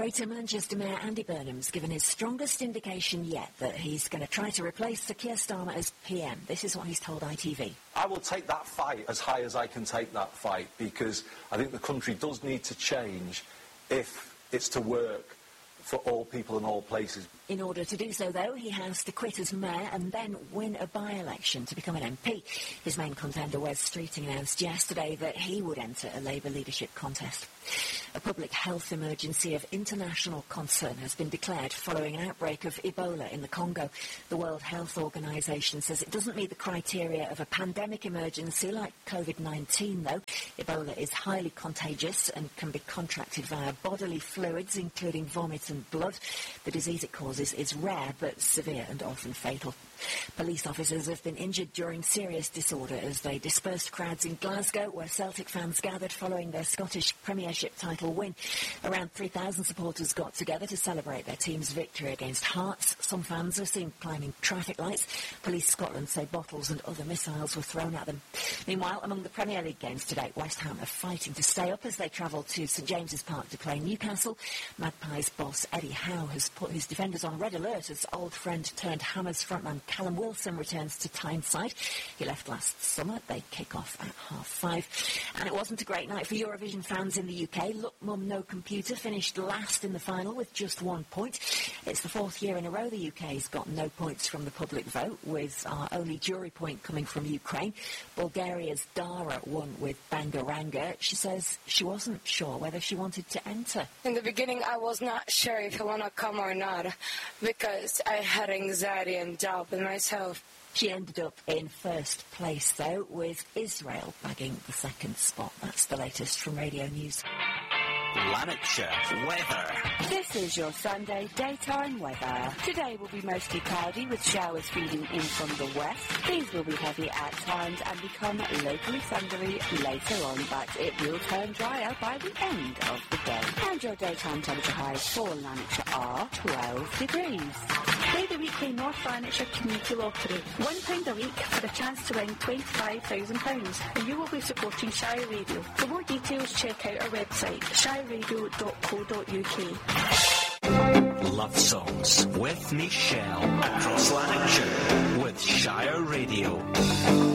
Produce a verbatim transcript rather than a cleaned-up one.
Greater Manchester Mayor Andy Burnham's given his strongest indication yet that he's going to try to replace Sir Keir Starmer as P M. This is what he's told I T V. I will take that fight as high as I can take that fight, because I think the country does need to change if it's to work for all people in all places. In order to do so, though, he has to quit as mayor and then win a by-election to become an M P. His main contender, Wes Streeting, announced yesterday that he would enter a Labour leadership contest. A public health emergency of international concern has been declared following an outbreak of Ebola in the Congo. The World Health Organization says it doesn't meet the criteria of a pandemic emergency like COVID nineteen, though. Ebola is highly contagious and can be contracted via bodily fluids, including vomit and blood. The disease it causes is rare but severe and often fatal. Police officers have been injured during serious disorder as they dispersed crowds in Glasgow, where Celtic fans gathered following their Scottish Premiership title win. Around three thousand supporters got together to celebrate their team's victory against Hearts. Some fans were seen climbing traffic lights. Police Scotland say bottles and other missiles were thrown at them. Meanwhile, among the Premier League games today, West Ham are fighting to stay up as they travel to St James's Park to play Newcastle. Magpies boss Eddie Howe has put his defenders on red alert as old friend turned Hammers frontman Callum Wilson returns to Tyneside. He left last summer. They kick off at half five. And it wasn't a great night for Eurovision fans in the U K. Look Mum No Computer finished last in the final with just one point. It's the fourth year in a row the U K's got no points from the public vote, with our only jury point coming from Ukraine. Bulgaria's Dara won with Bangaranga. She says she wasn't sure whether she wanted to enter. In the beginning, I was not sure if I want to come or not, because I had anxiety and doubt in myself. She ended up in first place, though, with Israel bagging the second spot. That's the latest from Radio News. Lanarkshire weather. This is your Sunday daytime weather. Today will be mostly cloudy with showers feeding in from the west. These will be heavy at times and become locally thundery later on, but it will turn drier by the end of the day. And your daytime temperature highs for Lanarkshire are twelve degrees. Play the weekly North Lanarkshire Community Lottery. One pound a week for a chance to win twenty-five thousand pounds, and you will be supporting Shire Radio. For more details, check out our website, shire radio dot co dot u k. Love songs with Michelle across Lanarkshire with Shire Radio.